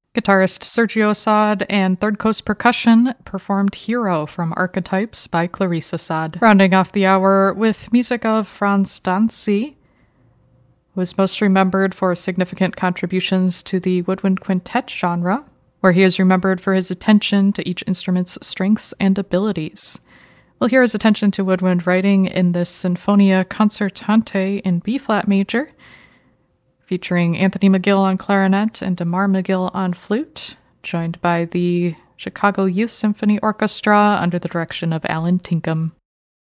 Guitarist Sergio Assad and Third Coast Percussion performed Hero from Archetypes by Clarice Assad. Rounding off the hour with music of Franz Dancy, who is most remembered for significant contributions to the woodwind quintet genre, where he is remembered for his attention to each instrument's strengths and abilities. We'll hear his attention to woodwind writing in the Sinfonia Concertante in B-flat major, featuring Anthony McGill on clarinet and Damar McGill on flute, joined by the Chicago Youth Symphony Orchestra under the direction of Alan Tinkham.